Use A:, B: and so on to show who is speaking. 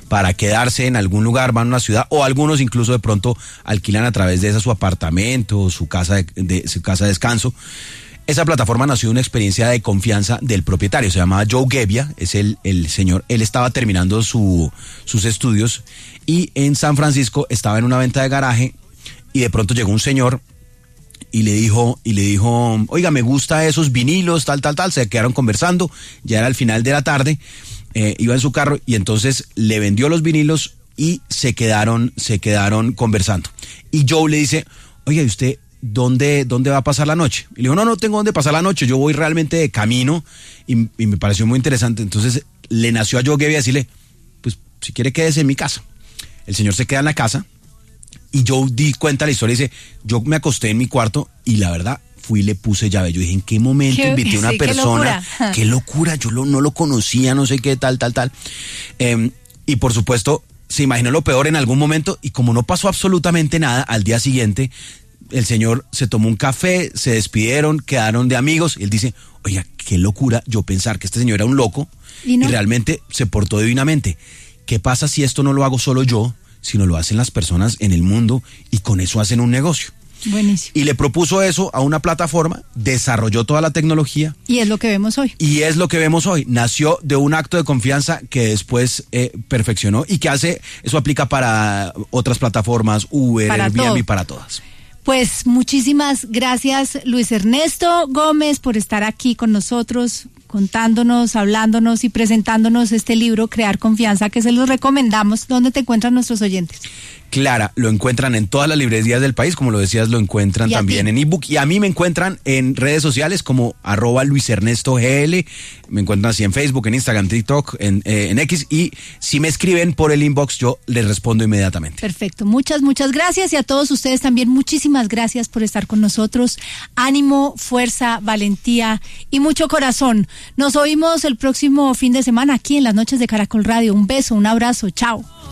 A: para quedarse en algún lugar, van a una ciudad, o algunos incluso de pronto alquilan a través de esa su apartamento o su casa de descanso. Esa plataforma nació de una experiencia de confianza del propietario, se llamaba Joe Gebbia, es el señor, él estaba terminando sus estudios y en San Francisco estaba en una venta de garaje y de pronto llegó un señor y le dijo, oiga, me gusta esos vinilos, tal, se quedaron conversando, ya era el final de la tarde, iba en su carro y entonces le vendió los vinilos y se quedaron conversando. Y Joe le dice, oiga, ¿y usted ¿dónde va a pasar la noche? Y le dijo, no tengo dónde pasar la noche, yo voy realmente de camino, y me pareció muy interesante. Entonces le nació a Joe Gebbia decirle, pues si quiere quédese en mi casa. El señor se queda en la casa y Joe cuenta la historia y dice, yo me acosté en mi cuarto y la verdad fui y le puse llave. Yo dije, ¿en qué momento invité a una persona? Qué locura, yo no lo conocía, no sé qué, tal. Y por supuesto se imaginó lo peor en algún momento y como no pasó absolutamente nada, al día siguiente el señor se tomó un café, se despidieron, quedaron de amigos. Y él dice, oiga, qué locura yo pensar que este señor era un loco y realmente se portó divinamente. ¿Qué pasa si esto no lo hago solo yo, sino lo hacen las personas en el mundo y con eso hacen un negocio?
B: Buenísimo.
A: Y le propuso eso a una plataforma, desarrolló toda la tecnología.
B: Y es lo que vemos hoy. Nació de un acto de confianza que después perfeccionó y que eso aplica para otras plataformas, Uber, Airbnb, para todas. Pues muchísimas gracias, Luis Ernesto Gómez, por estar aquí con nosotros, contándonos, hablándonos y presentándonos este libro, Crear Confianza, que se los recomendamos. ¿Dónde te encuentran nuestros oyentes?
A: Clara, lo encuentran en todas las librerías del país, como lo decías, lo encuentran también en ebook, y a mí me encuentran en redes sociales como @LuisErnestoGL, me encuentran así en Facebook, en Instagram, TikTok, en X, y si me escriben por el inbox yo les respondo inmediatamente.
B: Perfecto, muchas gracias, y a todos ustedes también muchísimas gracias por estar con nosotros. Ánimo, fuerza, valentía y mucho corazón. Nos oímos el próximo fin de semana aquí en las noches de Caracol Radio. Un beso, un abrazo, chao.